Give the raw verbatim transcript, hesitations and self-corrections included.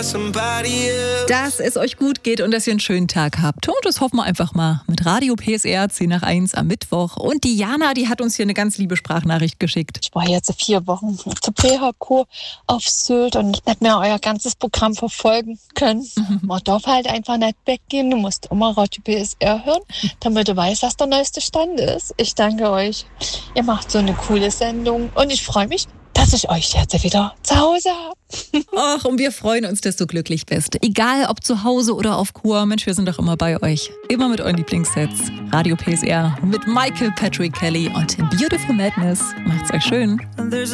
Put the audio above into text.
Dass es euch gut geht und dass ihr einen schönen Tag habt. Und das hoffen wir einfach mal mit Radio P S R zehn nach eins am Mittwoch. Und die Jana, die hat uns hier eine ganz liebe Sprachnachricht geschickt. Ich war jetzt vier Wochen zur P H Q auf Sylt und nicht mehr euer ganzes Programm verfolgen können. Mhm. Man darf halt einfach nicht weggehen. Du musst immer Radio P S R hören, damit du weißt, was der neueste Stand ist. Ich danke euch. Ihr macht so eine coole Sendung und ich freue mich, dass ich euch jetzt wieder zu Hause habe. Ach, und wir freuen uns, dass du glücklich bist. Egal, ob zu Hause oder auf Kur, Mensch, wir sind doch immer bei euch. Immer mit euren Lieblingssets. Radio P S R mit Michael Patrick Kelly und Beautiful Madness. Macht's euch schön.